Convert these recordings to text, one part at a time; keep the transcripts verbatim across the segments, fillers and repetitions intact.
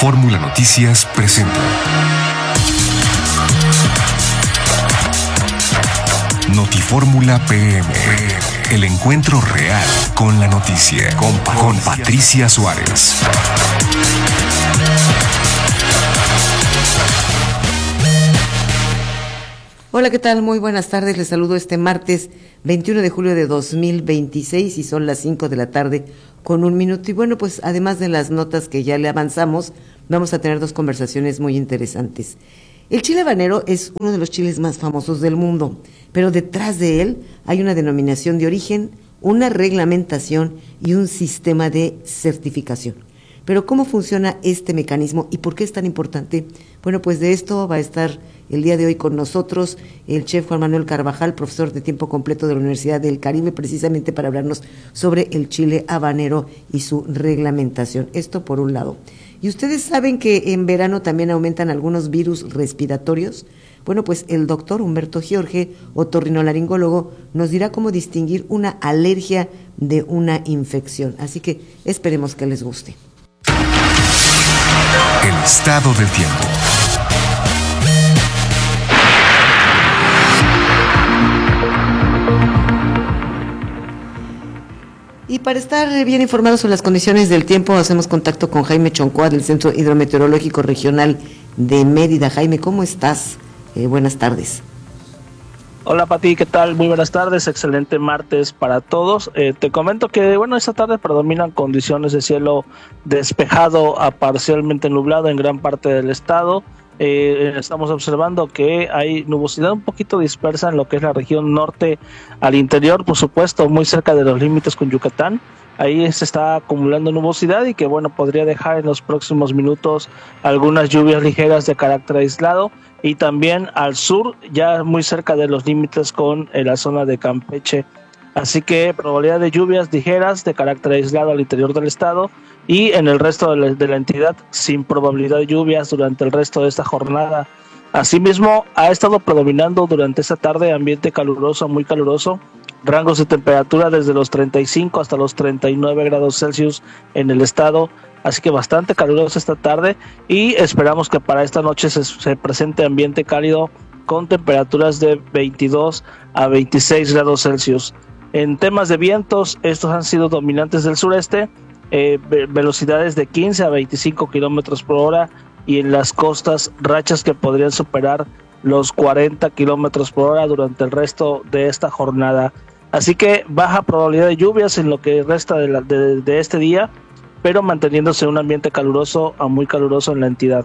Fórmula Noticias presenta Notifórmula P M, el encuentro real con la noticia, con, con Patricia Suárez. Hola, ¿qué tal? Muy buenas tardes. Les saludo este martes veintiuno de julio de dos mil veintiséis y son las cinco de la tarde con un minuto. Y bueno, pues además de las notas que ya le avanzamos, vamos a tener dos conversaciones muy interesantes. El chile habanero es uno de los chiles más famosos del mundo, pero detrás de él hay una denominación de origen, una reglamentación y un sistema de certificación. Pero ¿cómo funciona este mecanismo y por qué es tan importante? Bueno, pues de esto va a estar el día de hoy con nosotros el chef Juan Manuel Carvajal, profesor de tiempo completo de la Universidad del Caribe, precisamente para hablarnos sobre el chile habanero y su reglamentación. Esto por un lado. ¿Y ustedes saben que en verano también aumentan algunos virus respiratorios? Bueno, pues el doctor Humberto Giorge, otorrinolaringólogo, nos dirá cómo distinguir una alergia de una infección. Así que esperemos que les guste. El estado del tiempo. Y para estar bien informados sobre las condiciones del tiempo, hacemos contacto con Jaime Choncoa del Centro Hidrometeorológico Regional de Mérida. Jaime, ¿cómo estás? Eh, buenas tardes. Hola Pati, ¿qué tal? Muy buenas tardes, excelente martes para todos. Eh, te comento que, bueno, esta tarde predominan condiciones de cielo despejado a parcialmente nublado en gran parte del estado. Eh, estamos observando que hay nubosidad un poquito dispersa en lo que es la región norte al interior, por supuesto, muy cerca de los límites con Yucatán. Ahí se está acumulando nubosidad y que, bueno, podría dejar en los próximos minutos algunas lluvias ligeras de carácter aislado. Y también al sur, ya muy cerca de los límites con eh, la zona de Campeche. Así que probabilidad de lluvias ligeras de carácter aislado al interior del estado y en el resto de la, de la entidad sin probabilidad de lluvias durante el resto de esta jornada. Asimismo, ha estado predominando durante esta tarde ambiente caluroso, muy caluroso, rangos de temperatura desde los treinta y cinco hasta los treinta y nueve grados Celsius en el estado. Así que bastante caluroso esta tarde y esperamos que para esta noche se, se presente ambiente cálido con temperaturas de veintidós a veintiséis grados Celsius. En temas de vientos, estos han sido dominantes del sureste, eh, velocidades de quince a veinticinco kilómetros por hora y en las costas rachas que podrían superar los cuarenta kilómetros por hora durante el resto de esta jornada. Así que baja probabilidad de lluvias en lo que resta de, la, de, de este día, pero manteniéndose un ambiente caluroso a muy caluroso en la entidad.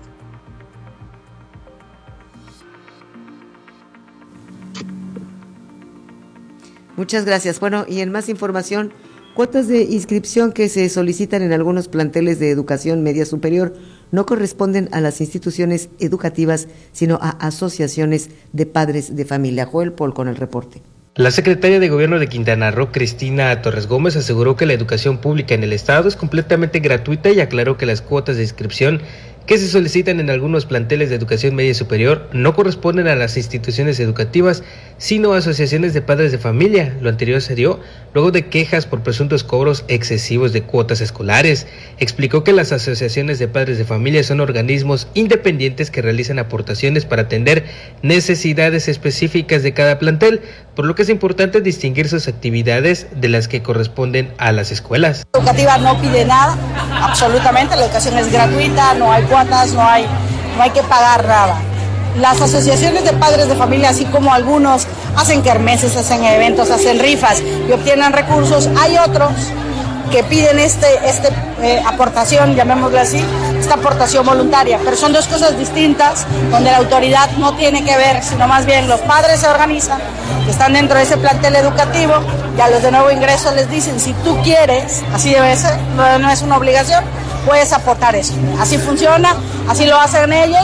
Muchas gracias. Bueno, y en más información, cuotas de inscripción que se solicitan en algunos planteles de educación media superior no corresponden a las instituciones educativas, sino a asociaciones de padres de familia. Joel Paul con el reporte. La secretaria de Gobierno de Quintana Roo, Cristina Torres Gómez, aseguró que la educación pública en el estado es completamente gratuita y aclaró que las cuotas de inscripción que se solicitan en algunos planteles de educación media superior no corresponden a las instituciones educativas, sino a asociaciones de padres de familia. Lo anterior se dio luego de quejas por presuntos cobros excesivos de cuotas escolares. Explicó que las asociaciones de padres de familia son organismos independientes que realizan aportaciones para atender necesidades específicas de cada plantel, por lo que es importante distinguir sus actividades de las que corresponden a las escuelas. La educativa no pide nada, absolutamente, la educación es gratuita, no hay cuotas, no hay, no hay que pagar nada. Las asociaciones de padres de familia, así como algunos hacen kermeses, hacen eventos, hacen rifas y obtienen recursos, hay otros que piden este, este eh, aportación, llamémosle así, esta aportación voluntaria, pero son dos cosas distintas, donde la autoridad no tiene que ver, sino más bien los padres se organizan, que están dentro de ese plantel educativo, y a los de nuevo ingreso les dicen, si tú quieres, así debe ser, no, no es una obligación, puedes aportar eso. Así funciona, así lo hacen ellos,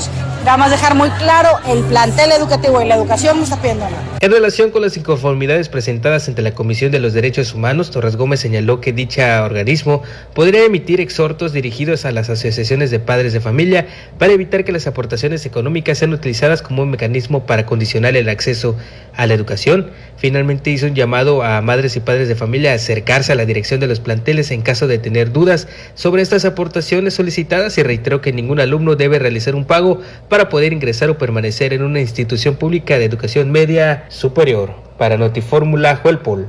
Nada más dejar muy claro, el plantel educativo y la educación no está pidiendo nada. En relación con las inconformidades presentadas ante la Comisión de los Derechos Humanos, Torres Gómez señaló que dicha organismo podría emitir exhortos dirigidos a las asociaciones de padres de familia para evitar que las aportaciones económicas sean utilizadas como un mecanismo para condicionar el acceso a la educación. Finalmente hizo un llamado a madres y padres de familia a acercarse a la dirección de los planteles en caso de tener dudas sobre estas aportaciones solicitadas y reiteró que ningún alumno debe realizar un pago para poder ingresar o permanecer en una institución pública de educación media superior. Para Notifórmula, Joel Paul.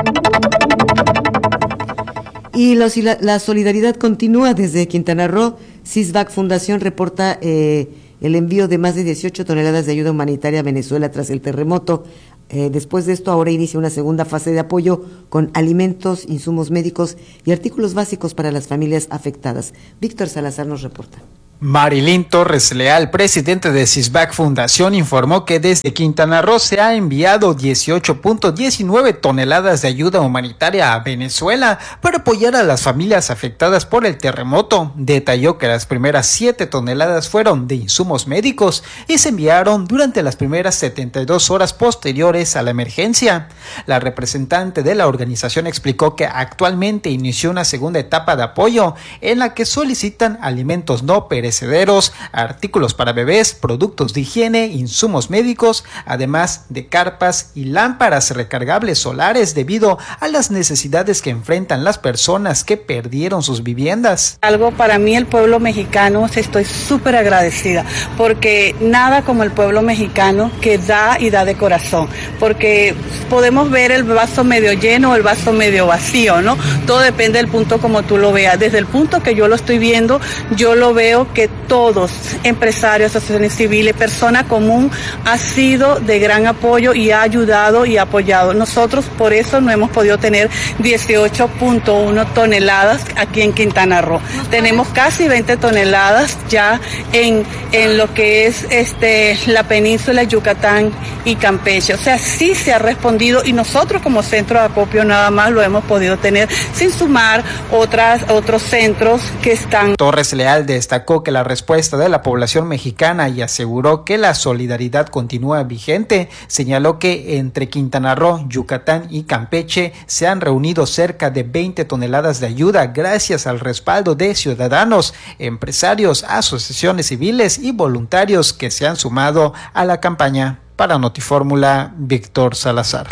Y la, la solidaridad continúa desde Quintana Roo. CISVAC Fundación reporta eh, el envío de más de dieciocho toneladas de ayuda humanitaria a Venezuela tras el terremoto. Eh, después de esto, ahora inicia una segunda fase de apoyo con alimentos, insumos médicos y artículos básicos para las familias afectadas. Víctor Salazar nos reporta. Marilyn Torres Leal, presidente de CISVAC Fundación, informó que desde Quintana Roo se ha enviado dieciocho punto diecinueve toneladas de ayuda humanitaria a Venezuela para apoyar a las familias afectadas por el terremoto. Detalló que las primeras siete toneladas fueron de insumos médicos y se enviaron durante las primeras setenta y dos horas posteriores a la emergencia. La representante de la organización explicó que actualmente inició una segunda etapa de apoyo en la que solicitan alimentos no perecederos, artículos para bebés, productos de higiene, insumos médicos, además de carpas y lámparas recargables solares debido a las necesidades que enfrentan las personas que perdieron sus viviendas. Algo para mí, el pueblo mexicano, estoy súper agradecida, porque nada como el pueblo mexicano que da y da de corazón, porque podemos ver el vaso medio lleno o el vaso medio vacío, ¿no? Todo depende del punto como tú lo veas. Desde el punto que yo lo estoy viendo, yo lo veo que todos, empresarios, asociaciones civiles, persona común, ha sido de gran apoyo y ha ayudado y apoyado. Nosotros por eso no hemos podido tener dieciocho punto uno toneladas aquí en Quintana Roo. Tenemos casi veinte toneladas ya en, en lo que es este la península, Yucatán y Campeche. O sea, sí se ha respondido y nosotros como centro de acopio nada más lo hemos podido tener, sin sumar otras, otros centros que están. Torres Leal destacó que la respuesta de la población mexicana y aseguró que la solidaridad continúa vigente. Señaló que entre Quintana Roo, Yucatán y Campeche se han reunido cerca de veinte toneladas de ayuda gracias al respaldo de ciudadanos, empresarios, asociaciones civiles y voluntarios que se han sumado a la campaña. Para Notifórmula, Víctor Salazar.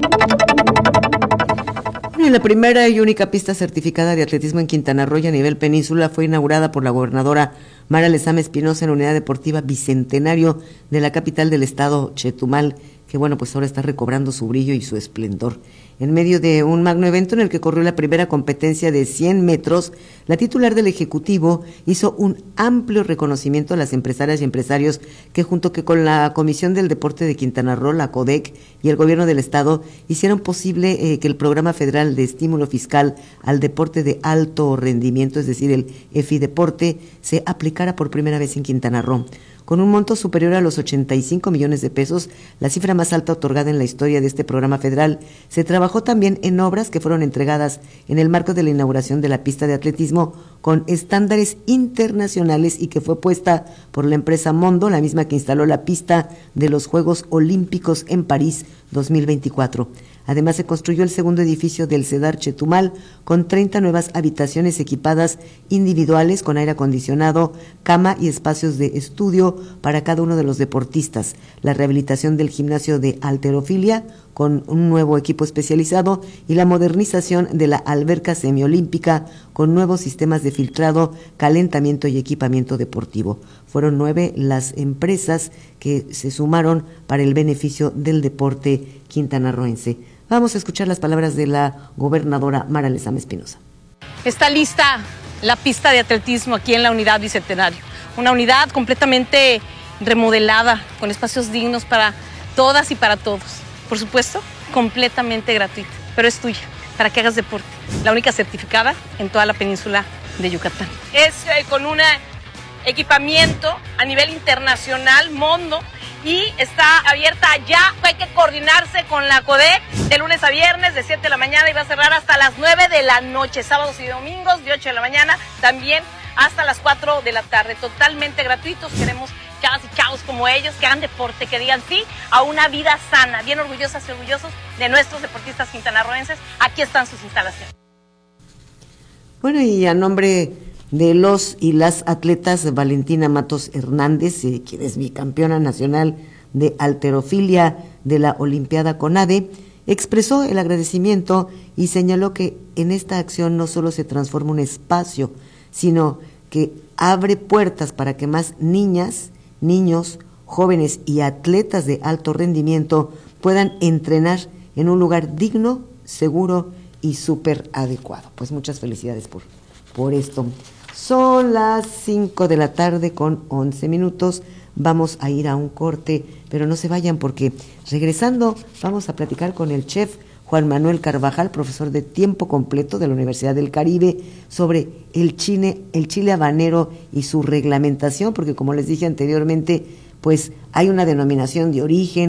La primera y única pista certificada de atletismo en Quintana Roo y a nivel península fue inaugurada por la gobernadora Mara Lezama Espinosa en la Unidad Deportiva Bicentenario de la capital del estado, Chetumal, que bueno, pues ahora está recobrando su brillo y su esplendor. En medio de un magno evento en el que corrió la primera competencia de cien metros, la titular del Ejecutivo hizo un amplio reconocimiento a las empresarias y empresarios que junto que con la Comisión del Deporte de Quintana Roo, la CODEC y el Gobierno del Estado hicieron posible eh, que el Programa Federal de Estímulo Fiscal al Deporte de Alto Rendimiento, es decir, el EFIDeporte, se aplicara por primera vez en Quintana Roo. Con un monto superior a los ochenta y cinco millones de pesos, la cifra más alta otorgada en la historia de este programa federal, se trabajó también en obras que fueron entregadas en el marco de la inauguración de la pista de atletismo con estándares internacionales y que fue puesta por la empresa Mondo, la misma que instaló la pista de los Juegos Olímpicos en París dos mil veinticuatro. Además, se construyó el segundo edificio del CEDAR Chetumal con treinta nuevas habitaciones equipadas individuales con aire acondicionado, cama y espacios de estudio para cada uno de los deportistas, la rehabilitación del gimnasio de halterofilia con un nuevo equipo especializado y la modernización de la alberca semiolímpica con nuevos sistemas de filtrado, calentamiento y equipamiento deportivo. Fueron nueve las empresas que se sumaron para el beneficio del deporte quintanarroense. Vamos a escuchar las palabras de la gobernadora Mara Lezama Espinosa. Está lista la pista de atletismo aquí en la Unidad Bicentenario. Una unidad completamente remodelada, con espacios dignos para todas y para todos. Por supuesto, completamente gratuita, pero es tuya, para que hagas deporte. La única certificada en toda la península de Yucatán. Es eh, con un equipamiento a nivel internacional, Mondo, y está abierta ya. Hay que coordinarse con la CODEC de lunes a viernes de siete de la mañana y va a cerrar hasta las nueve de la noche, sábados y domingos de ocho de la mañana, también hasta las cuatro de la tarde, totalmente gratuitos. Queremos chavas y chavos como ellos, que hagan deporte, que digan sí a una vida sana. Bien orgullosas y orgullosos de nuestros deportistas quintanarroenses. Aquí están sus instalaciones. Bueno, y a nombre de los y las atletas, Valentina Matos Hernández, eh, quien es bicampeona nacional de halterofilia de la Olimpiada CONADE, expresó el agradecimiento y señaló que en esta acción no solo se transforma un espacio, sino que abre puertas para que más niñas, niños, jóvenes y atletas de alto rendimiento puedan entrenar en un lugar digno, seguro y súper adecuado. Pues muchas felicidades por, por esto. Son las cinco de la tarde con once minutos. Vamos a ir a un corte, pero no se vayan porque regresando vamos a platicar con el chef Juan Manuel Carvajal, profesor de tiempo completo de la Universidad del Caribe, sobre el chile, el chile habanero y su reglamentación, porque como les dije anteriormente, pues hay una denominación de origen,